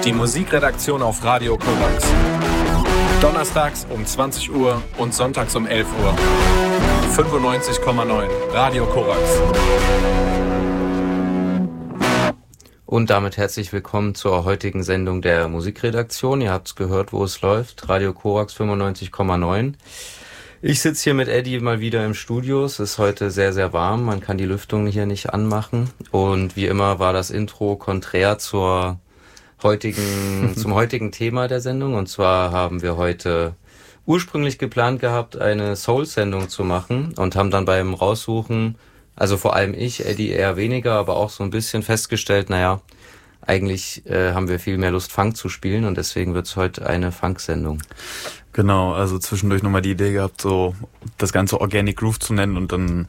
Die Musikredaktion auf Radio Korax. Donnerstags um 20 Uhr und sonntags um 11 Uhr. 95,9 Radio Korax. Und damit herzlich willkommen zur heutigen Sendung der Musikredaktion. Ihr habt es gehört, wo es läuft. Radio Korax 95,9. Ich sitze hier mit Eddie mal wieder im Studio. Es ist heute sehr, sehr warm. Man kann die Lüftung hier nicht anmachen. Und wie immer war das Intro konträr zum heutigen Thema der Sendung. Und zwar haben wir heute ursprünglich geplant gehabt, eine Soul-Sendung zu machen und haben dann beim Raussuchen, also vor allem ich, Eddie eher weniger, aber auch so ein bisschen festgestellt, eigentlich haben wir viel mehr Lust, Funk zu spielen und deswegen wird es heute eine Funk-Sendung. Genau, also zwischendurch nochmal die Idee gehabt, so das Ganze Organic Groove zu nennen und dann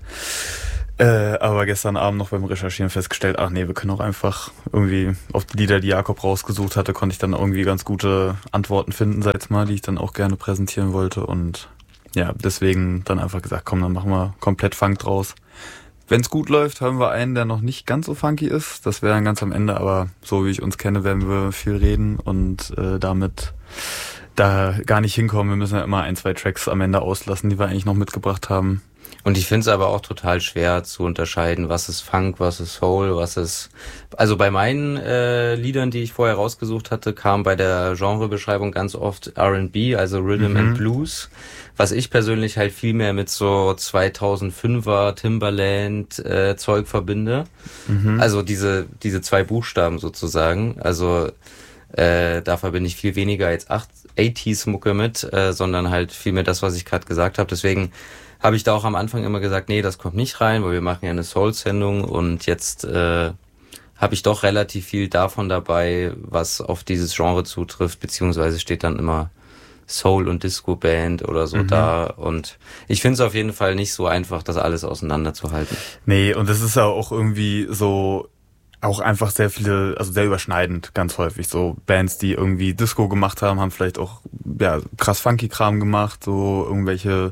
aber gestern Abend noch beim Recherchieren festgestellt, wir können auch einfach irgendwie auf die Lieder, die Jakob rausgesucht hatte, konnte ich dann irgendwie ganz gute Antworten finden, die ich dann auch gerne präsentieren wollte und ja, deswegen dann einfach gesagt, komm, dann machen wir komplett Funk draus. Wenn es gut läuft, haben wir einen, der noch nicht ganz so funky ist. Das wäre dann ganz am Ende, aber so wie ich uns kenne, werden wir viel reden und damit da gar nicht hinkommen. Wir müssen ja immer 1-2 Tracks am Ende auslassen, die wir eigentlich noch mitgebracht haben. Und ich finde es aber auch total schwer zu unterscheiden, was ist Funk, was ist Soul, was ist... Also bei meinen Liedern, die ich vorher rausgesucht hatte, kam bei der Genrebeschreibung ganz oft R&B, also Rhythm and Blues, was ich persönlich halt viel mehr mit so 2005er Timbaland Zeug verbinde. Also diese 2 Buchstaben sozusagen. Also da verbinde ich viel weniger als 80s Mucke mit, sondern halt viel mehr das, was ich gerade gesagt habe. Deswegen habe ich da auch am Anfang immer gesagt, nee, das kommt nicht rein, weil wir machen ja eine Soul-Sendung und jetzt habe ich doch relativ viel davon dabei, was auf dieses Genre zutrifft, beziehungsweise steht dann immer Soul- und Disco-Band oder so da und ich finde es auf jeden Fall nicht so einfach, das alles auseinanderzuhalten. Nee, und das ist ja auch irgendwie so auch einfach sehr viele, also sehr überschneidend ganz häufig. So Bands, die irgendwie Disco gemacht haben, haben vielleicht auch krass funky Kram gemacht, so irgendwelche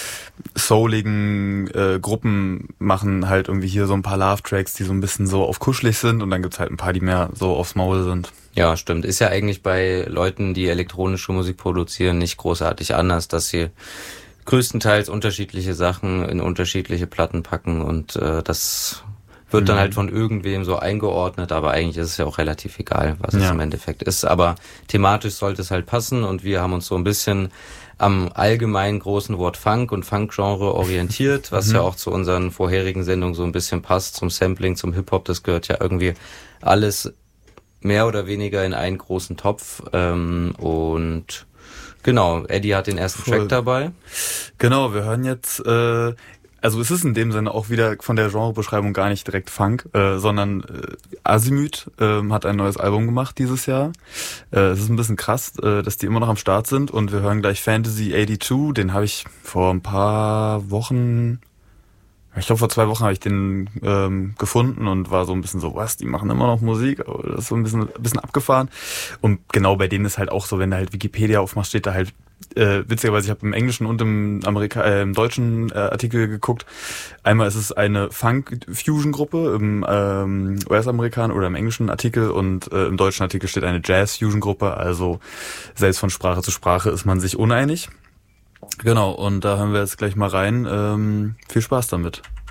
souligen Gruppen machen halt irgendwie hier so ein paar Love-Tracks, die so ein bisschen so auf kuschelig sind und dann gibt's halt ein paar, die mehr so aufs Maul sind. Ja, stimmt. Ist ja eigentlich bei Leuten, die elektronische Musik produzieren, nicht großartig anders, dass sie größtenteils unterschiedliche Sachen in unterschiedliche Platten packen und das wird dann halt von irgendwem so eingeordnet, aber eigentlich ist es ja auch relativ egal, was es im Endeffekt ist. Aber thematisch sollte es halt passen und wir haben uns so ein bisschen am allgemeinen großen Wort Funk und Funk-Genre orientiert, was ja auch zu unseren vorherigen Sendungen so ein bisschen passt, zum Sampling, zum Hip-Hop, das gehört ja irgendwie alles mehr oder weniger in einen großen Topf und genau, Eddie hat den ersten Track dabei. Genau, wir hören jetzt also es ist in dem Sinne auch wieder von der Genrebeschreibung gar nicht direkt Funk, sondern Azimuth hat ein neues Album gemacht dieses Jahr. Es ist ein bisschen krass, dass die immer noch am Start sind und wir hören gleich Fantasy 82, den habe ich vor ein paar Wochen, ich glaube vor 2 Wochen habe ich den gefunden und war so ein bisschen so, was, die machen immer noch Musik, aber das ist so ein bisschen abgefahren. Und genau bei denen ist halt auch so, wenn du halt Wikipedia aufmachst, steht da halt witzigerweise, ich habe im Englischen und im deutschen Artikel geguckt. Einmal ist es eine Funk-Fusion-Gruppe im US-Amerikaner oder im englischen Artikel und im deutschen Artikel steht eine Jazz-Fusion-Gruppe. Also selbst von Sprache zu Sprache ist man sich uneinig. Genau, und da hören wir jetzt gleich mal rein. Viel Spaß damit.